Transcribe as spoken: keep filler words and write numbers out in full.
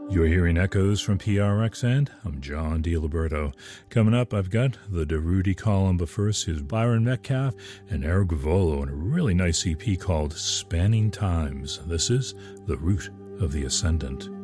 You're hearing echoes from P R X, and I'm John DiLiberto. Coming up, I've got the DeRudy column, but first here's Byron Metcalf and Eric Volo in a really nice E P called Spanning Times. This is The Root of the Ascendant.